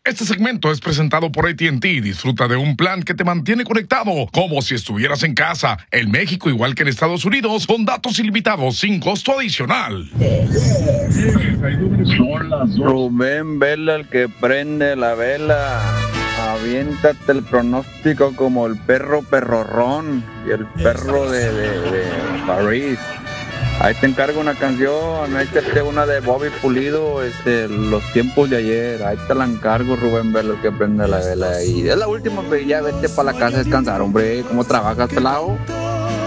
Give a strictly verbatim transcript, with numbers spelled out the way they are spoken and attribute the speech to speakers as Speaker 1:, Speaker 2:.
Speaker 1: Este segmento es presentado por A T and T. Disfruta de un plan que te mantiene conectado como si estuvieras en casa. En México, igual que en Estados Unidos, con datos ilimitados sin costo adicional.
Speaker 2: Rubén Vela, el que prende la vela. Aviéntate el pronóstico como el perro perrorrón y el perro de, de, de París. Ahí te encargo una canción, échate una de Bobby Pulido, este, los tiempos de ayer. Ahí te la encargo, Rubén Vela, el que prende la vela. Y es la última, ya vete para la casa a descansar, hombre. ¿Cómo trabajas, pelado?